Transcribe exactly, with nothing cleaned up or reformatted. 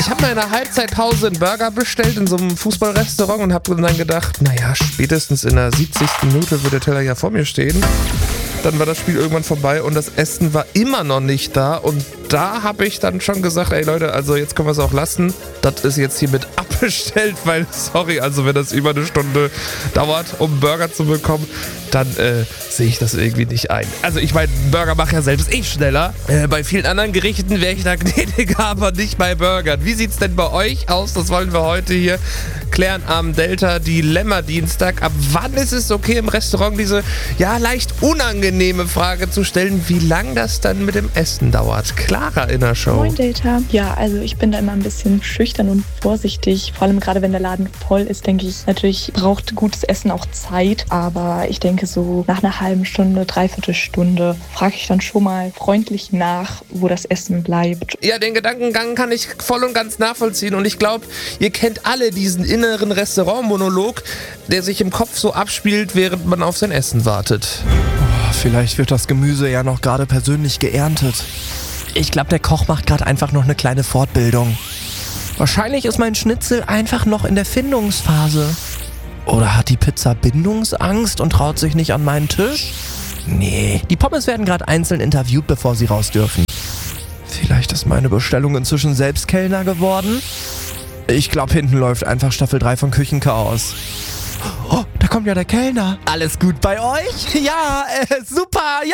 Ich habe mal in der Halbzeitpause einen Burger bestellt in so einem Fußballrestaurant und habe dann gedacht, naja, spätestens in der siebzigsten Minute wird der Teller ja vor mir stehen. Dann war das Spiel irgendwann vorbei und das Essen war immer noch nicht da. Und da habe ich dann schon gesagt, ey Leute, also jetzt können wir es auch lassen. Das ist jetzt hiermit abbestellt, weil, sorry, also wenn das über eine Stunde dauert, um einen Burger zu bekommen, dann äh, sehe ich das irgendwie nicht ein. Also ich meine, Burger mache ja selbst eh schneller. Äh, bei vielen anderen Gerichten wäre ich da gnädiger, aber nicht bei Burgern. Wie sieht's denn bei euch aus? Das wollen wir heute hier klären am Delta Dilemma-Dienstag. Ab wann ist es okay im Restaurant diese, ja, leicht unangenehme Frage zu stellen, wie lang das dann mit dem Essen dauert? Clara in der Show. Moin Delta. Ja, also ich bin da immer ein bisschen schüchtern und vorsichtig. Vor allem gerade wenn der Laden voll ist, denke ich, natürlich braucht gutes Essen auch Zeit. Aber ich denke so nach einer halben Stunde, dreiviertel Stunde frage ich dann schon mal freundlich nach, wo das Essen bleibt. Ja, den Gedankengang kann ich voll und ganz nachvollziehen. Und ich glaube, ihr kennt alle diesen inneren Restaurantmonolog, der sich im Kopf so abspielt, während man auf sein Essen wartet. Oh, vielleicht wird das Gemüse ja noch gerade persönlich geerntet. Ich glaube, der Koch macht gerade einfach noch eine kleine Fortbildung. Wahrscheinlich ist mein Schnitzel einfach noch in der Findungsphase. Oder hat die Pizza Bindungsangst und traut sich nicht an meinen Tisch? Nee, die Pommes werden gerade einzeln interviewt, bevor sie raus dürfen. Vielleicht ist meine Bestellung inzwischen selbst Kellner geworden? Ich glaube, hinten läuft einfach Staffel drei von Küchenchaos. Oh, da kommt ja der Kellner. Alles gut bei euch? Ja, äh, super, ja.